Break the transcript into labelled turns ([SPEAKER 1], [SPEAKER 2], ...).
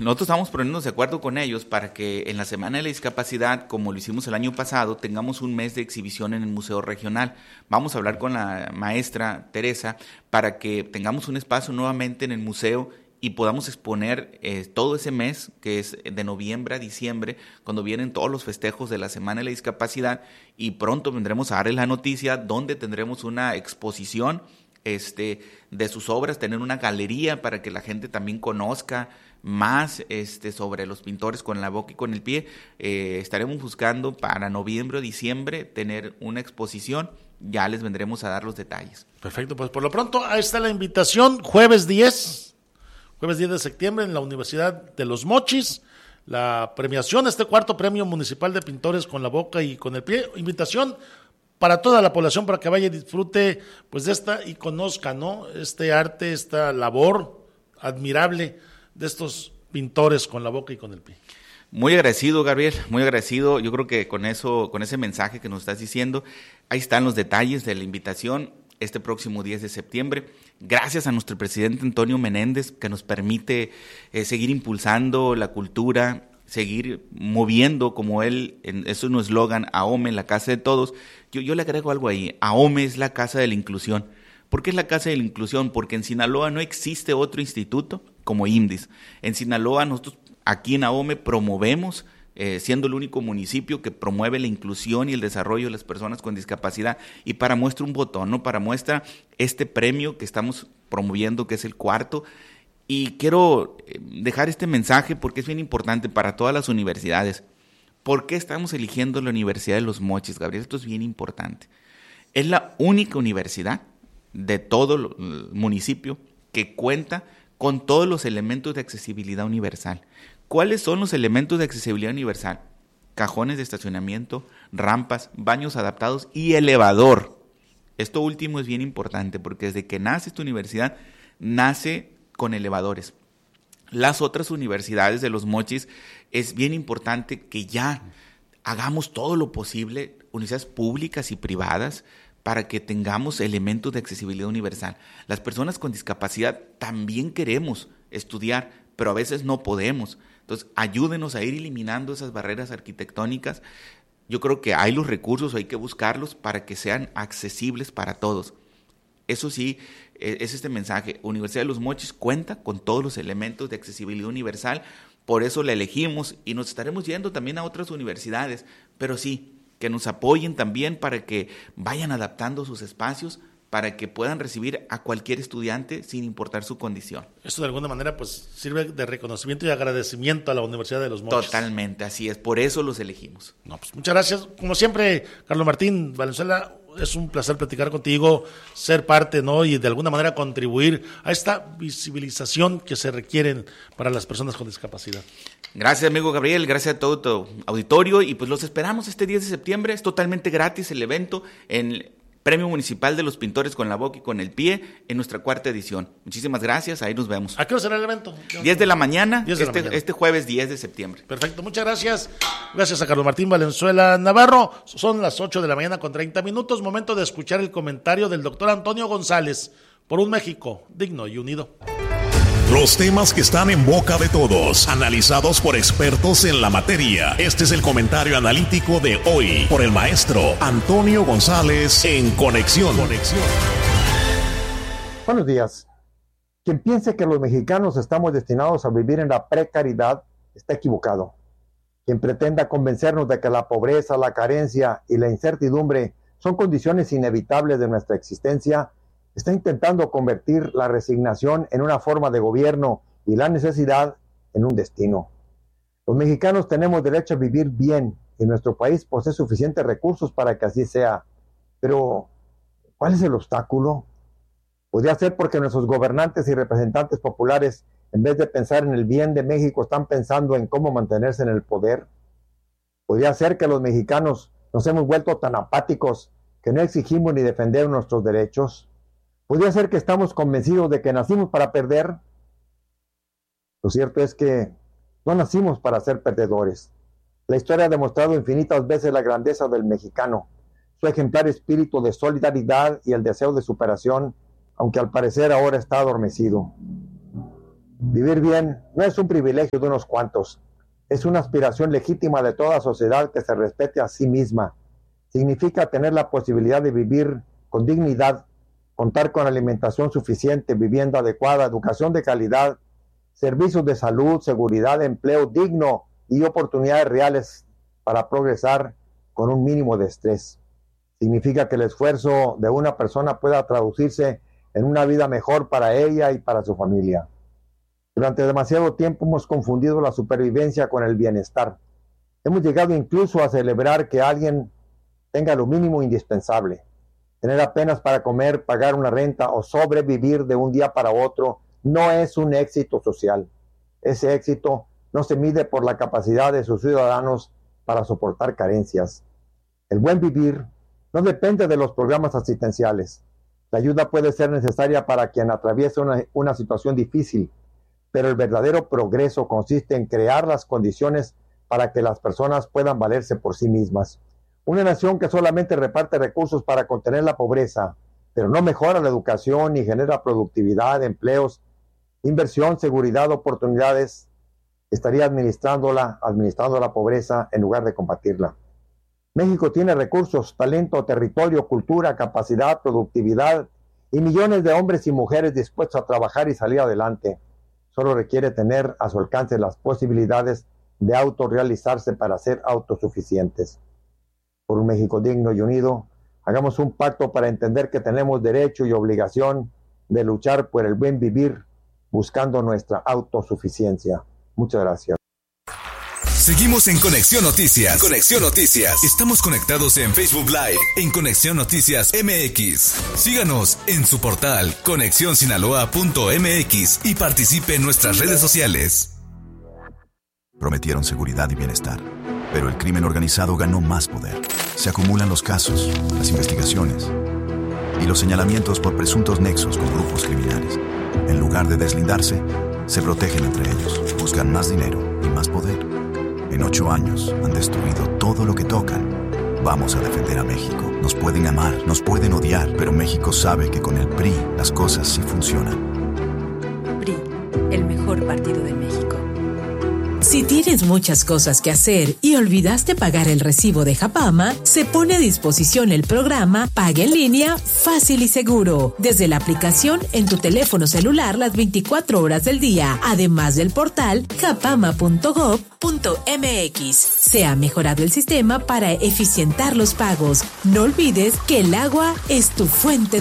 [SPEAKER 1] nosotros estamos poniéndonos de acuerdo con ellos para que en la Semana de la Discapacidad, como lo hicimos el año pasado, tengamos un mes de exhibición en el Museo Regional. Vamos a hablar con la maestra Teresa para que tengamos un espacio nuevamente en el museo y podamos exponer todo ese mes, que es de noviembre a diciembre, cuando vienen todos los festejos de la Semana de la Discapacidad, y pronto vendremos a darles la noticia donde tendremos una exposición de sus obras, tener una galería para que la gente también conozca más sobre los pintores con la boca y con el pie. Estaremos buscando para noviembre o diciembre tener una exposición, ya les vendremos a dar los detalles.
[SPEAKER 2] Perfecto, pues por lo pronto ahí está la invitación, jueves 10 de septiembre en la Universidad de Los Mochis, la premiación, cuarto premio municipal de pintores con la boca y con el pie, invitación para toda la población para que vaya y disfrute pues de esta y conozca, ¿no?, este arte, esta labor admirable de estos pintores con la boca y con el pie.
[SPEAKER 1] Muy agradecido, Gabriel, muy agradecido. Yo creo que con ese mensaje que nos estás diciendo, ahí están los detalles de la invitación este próximo 10 de septiembre. Gracias a nuestro presidente Antonio Menéndez, que nos permite seguir impulsando la cultura, seguir moviendo, como él, eso es un eslogan, AOME, la casa de todos. Yo le agrego algo ahí, AOME es la casa de la inclusión. ¿Por qué es la casa de la inclusión? Porque en Sinaloa no existe otro instituto como IMDIS. En Sinaloa nosotros aquí en AOME promovemos, siendo el único municipio que promueve la inclusión y el desarrollo de las personas con discapacidad, y para muestra un botón, ¿no? Para muestra este premio que estamos promoviendo, que es el cuarto. Y quiero dejar este mensaje porque es bien importante para todas las universidades. ¿Por qué estamos eligiendo la Universidad de Los Mochis, Gabriel? Esto es bien importante. Es la única universidad de todo el municipio que cuenta con todos los elementos de accesibilidad universal. ¿Cuáles son los elementos de accesibilidad universal? Cajones de estacionamiento, rampas, baños adaptados y elevador. Esto último es bien importante porque desde que nace esta universidad, nace con elevadores. Las otras universidades de Los Mochis, es bien importante que ya hagamos todo lo posible, universidades públicas y privadas, para que tengamos elementos de accesibilidad universal. Las personas con discapacidad también queremos estudiar, pero a veces no podemos. Entonces, ayúdenos a ir eliminando esas barreras arquitectónicas. Yo creo que hay los recursos, hay que buscarlos para que sean accesibles para todos. Eso sí, es este mensaje. Universidad de Los Mochis cuenta con todos los elementos de accesibilidad universal, por eso la elegimos y nos estaremos yendo también a otras universidades, pero sí, que nos apoyen también para que vayan adaptando sus espacios para que puedan recibir a cualquier estudiante sin importar su condición.
[SPEAKER 2] Esto de alguna manera pues sirve de reconocimiento y agradecimiento a la Universidad de Los Mochis.
[SPEAKER 1] Totalmente, así es, por eso los elegimos.
[SPEAKER 2] No, pues muchas gracias. Como siempre, Carlos Martín Valenzuela, es un placer platicar contigo, ser parte, ¿no?, y de alguna manera contribuir a esta visibilización que se requiere para las personas con discapacidad.
[SPEAKER 1] Gracias, amigo Gabriel, gracias a todo tu auditorio y pues los esperamos este 10 de septiembre, es totalmente gratis el evento en el Premio Municipal de los Pintores con la Boca y con el Pie en nuestra cuarta edición. Muchísimas gracias, ahí nos vemos.
[SPEAKER 2] ¿A qué hora será el evento?
[SPEAKER 1] 10 de la mañana,
[SPEAKER 2] 10 de la mañana.
[SPEAKER 1] Este jueves 10 de septiembre.
[SPEAKER 2] Perfecto, muchas gracias. Gracias a Carlos Martín Valenzuela Navarro. Son las 8 de la mañana con 30 minutos, momento de escuchar el comentario del doctor Antonio González por un México digno y unido.
[SPEAKER 3] Los temas que están en boca de todos, analizados por expertos en la materia. Este es el comentario analítico de hoy por el maestro Antonio González en Conexión.
[SPEAKER 4] Buenos días. Quien piense que los mexicanos estamos destinados a vivir en la precariedad está equivocado. Quien pretenda convencernos de que la pobreza, la carencia y la incertidumbre son condiciones inevitables de nuestra existencia está intentando convertir la resignación en una forma de gobierno y la necesidad en un destino. Los mexicanos tenemos derecho a vivir bien y nuestro país posee suficientes recursos para que así sea. Pero, ¿cuál es el obstáculo? Podría ser porque nuestros gobernantes y representantes populares, en vez de pensar en el bien de México, están pensando en cómo mantenerse en el poder. Podría ser que los mexicanos nos hemos vuelto tan apáticos que no exigimos ni defendemos nuestros derechos. Podría ser que estamos convencidos de que nacimos para perder. Lo cierto es que no nacimos para ser perdedores. La historia ha demostrado infinitas veces la grandeza del mexicano, su ejemplar espíritu de solidaridad y el deseo de superación, aunque al parecer ahora está adormecido. Vivir bien no es un privilegio de unos cuantos, es una aspiración legítima de toda sociedad que se respete a sí misma. Significa tener la posibilidad de vivir con dignidad, contar con alimentación suficiente, vivienda adecuada, educación de calidad, servicios de salud, seguridad, empleo digno y oportunidades reales para progresar con un mínimo de estrés. Significa que el esfuerzo de una persona pueda traducirse en una vida mejor para ella y para su familia. Durante demasiado tiempo hemos confundido la supervivencia con el bienestar. Hemos llegado incluso a celebrar que alguien tenga lo mínimo indispensable. Tener apenas para comer, pagar una renta o sobrevivir de un día para otro no es un éxito social. Ese éxito no se mide por la capacidad de sus ciudadanos para soportar carencias. El buen vivir no depende de los programas asistenciales. La ayuda puede ser necesaria para quien atraviesa una situación difícil, pero el verdadero progreso consiste en crear las condiciones para que las personas puedan valerse por sí mismas. Una nación que solamente reparte recursos para contener la pobreza, pero no mejora la educación ni genera productividad, empleos, inversión, seguridad, oportunidades, estaría administrando la pobreza en lugar de combatirla. México tiene recursos, talento, territorio, cultura, capacidad, productividad y millones de hombres y mujeres dispuestos a trabajar y salir adelante. Solo requiere tener a su alcance las posibilidades de autorrealizarse para ser autosuficientes. Por un México digno y unido, hagamos un pacto para entender que tenemos derecho y obligación de luchar por el buen vivir, buscando nuestra autosuficiencia. Muchas gracias.
[SPEAKER 5] Seguimos en Conexión Noticias. Conexión Noticias. Estamos conectados en Facebook Live, en Conexión Noticias MX. Síganos en su portal conexionsinaloa.mx y participe en nuestras redes sociales.
[SPEAKER 6] Prometieron seguridad y bienestar, pero el crimen organizado ganó más poder. Se acumulan los casos, las investigaciones y los señalamientos por presuntos nexos con grupos criminales. En lugar de deslindarse, se protegen entre ellos, buscan más dinero y más poder. En 8 años han destruido todo lo que tocan. Vamos a defender a México. Nos pueden amar, nos pueden odiar, pero México sabe que con el PRI las cosas sí funcionan.
[SPEAKER 7] PRI, el mejor partido de México.
[SPEAKER 8] Si tienes muchas cosas que hacer y olvidaste pagar el recibo de Japama, se pone a disposición el programa Paga en Línea Fácil y Seguro, desde la aplicación en tu teléfono celular las 24 horas del día, además del portal japama.gov.mx. Se ha mejorado el sistema para eficientar los pagos. No olvides que el agua es tu fuente